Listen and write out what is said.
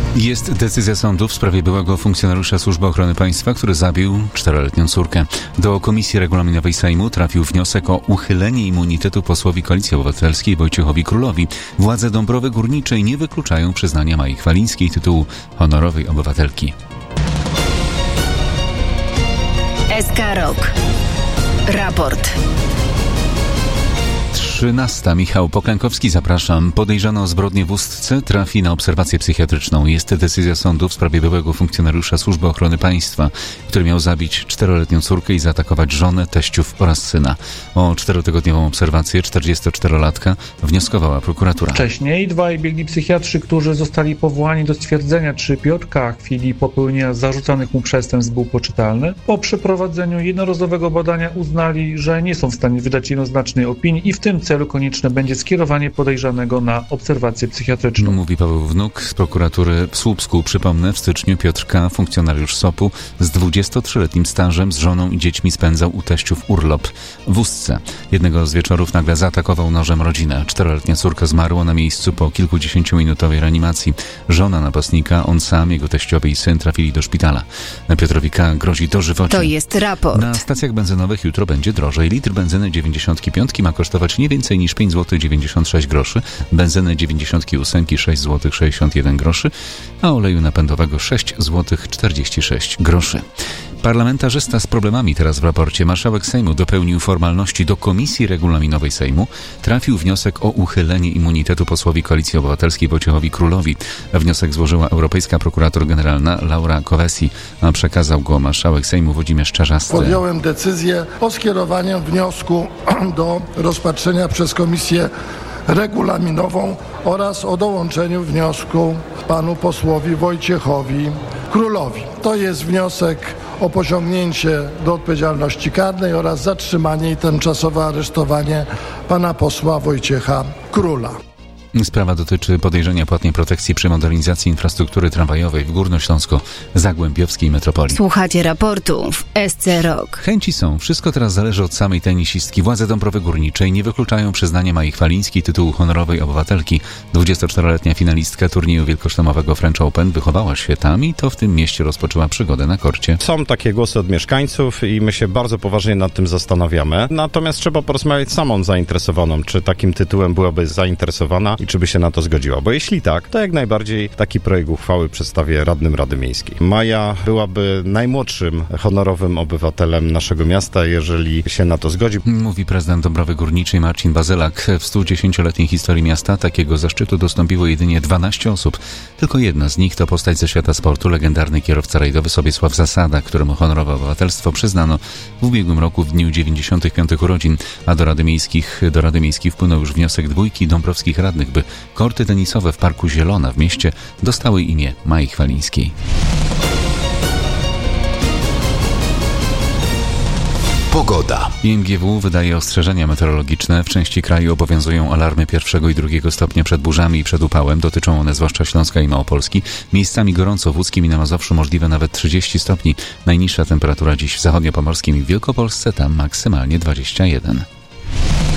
Jest decyzja sądu w sprawie byłego funkcjonariusza Służby Ochrony Państwa, który zabił 4-letnią córkę. Do Komisji Regulaminowej Sejmu trafił wniosek o uchylenie immunitetu posłowi Koalicji Obywatelskiej Wojciechowi Królowi. Władze Dąbrowy Górniczej nie wykluczają przyznania Mai Chwalińskiej tytułu honorowej obywatelki. SK Rok. Raport. 13. Michał Poklękowski, zapraszam. Podejrzany o zbrodnię w Ustce trafi na obserwację psychiatryczną. Jest decyzja sądu w sprawie byłego funkcjonariusza Służby Ochrony Państwa, który miał zabić 4-letnią córkę i zaatakować żonę, teściów oraz syna. O 4-tygodniową obserwację 44-latka wnioskowała prokuratura. Wcześniej dwaj biegli psychiatrzy, którzy zostali powołani do stwierdzenia, czy Piotr K. w chwili popełnienia zarzucanych mu przestępstw był poczytalny, po przeprowadzeniu jednorazowego badania uznali, że nie są w stanie wydać jednoznacznej opinii i w tym celu konieczne będzie skierowanie podejrzanego na obserwację psychiatryczną. Mówi Paweł Wnuk z prokuratury w Słupsku. Przypomnę, w styczniu Piotr K., funkcjonariusz SOP-u z 23-letnim stażem, z żoną i dziećmi spędzał u teściów urlop w Ustce. Jednego z wieczorów nagle zaatakował nożem rodzinę. 4-letnia córka zmarła na miejscu po kilkudziesięciominutowej reanimacji. Żona napastnika, on sam, jego teściowie i syn trafili do szpitala. Piotrowi K. grozi dożywocie. To jest raport. Na stacjach benzynowych jutro będzie drożej. Litr benzyny 95 ma kosztować nie więcej niż 5,96 zł, benzyny 98 6,61 zł, a oleju napędowego 6,46 zł. Parlamentarzysta z problemami teraz w raporcie. Marszałek Sejmu dopełnił formalności do Komisji Regulaminowej Sejmu. Trafił wniosek o uchylenie immunitetu posłowi Koalicji Obywatelskiej Wojciechowi Królowi. Wniosek złożyła Europejska Prokurator Generalna Laura Kövesi, a przekazał go marszałek Sejmu Włodzimierz Czarzasty. Podjąłem decyzję o skierowaniu wniosku do rozpatrzenia przez Komisję Regulaminową oraz o dołączeniu wniosku panu posłowi Wojciechowi Królowi. To jest wniosek o pociągnięcie do odpowiedzialności karnej oraz zatrzymanie i tymczasowe aresztowanie pana posła Wojciecha Króla. Sprawa dotyczy podejrzenia płatnej protekcji przy modernizacji infrastruktury tramwajowej w Górnośląsko-Zagłębiowskiej metropolii. Słuchacie raportu w SC Rok. Chęci są. Wszystko teraz zależy od samej tenisistki. Władze Dąbrowy Górniczej nie wykluczają przyznania Mai Chwalińskiej tytułu honorowej obywatelki. 24-letnia finalistka turnieju wielkoszlemowego French Open wychowała się tam i to w tym mieście rozpoczęła przygodę na korcie. Są takie głosy od mieszkańców i my się bardzo poważnie nad tym zastanawiamy. Natomiast trzeba porozmawiać z samą zainteresowaną, czy takim tytułem byłaby zainteresowana i czy by się na to zgodziła. Bo jeśli tak, to jak najbardziej taki projekt uchwały przedstawię radnym Rady Miejskiej. Maja byłaby najmłodszym honorowym obywatelem naszego miasta, jeżeli się na to zgodzi. Mówi prezydent Dąbrowy Górniczej Marcin Bazylak. W 110-letniej historii miasta takiego zaszczytu dostąpiło jedynie 12 osób. Tylko jedna z nich to postać ze świata sportu, legendarny kierowca rajdowy Sobiesław Zasada, któremu honorowe obywatelstwo przyznano w ubiegłym roku w dniu 95 urodzin, a do Rady Miejskiej wpłynął już wniosek dwójki dąbrowskich radnych, by korty tenisowe w Parku Zielona w mieście dostały imię Mai Chwalińskiej. Pogoda. IMGW wydaje ostrzeżenia meteorologiczne. W części kraju obowiązują alarmy 1. i 2. stopnia przed burzami i przed upałem. Dotyczą one zwłaszcza Śląska i Małopolski. Miejscami gorąco w Łódzkim i na Mazowszu, możliwe nawet 30 stopni. Najniższa temperatura dziś w zachodniopomorskim i w Wielkopolsce, tam maksymalnie 21.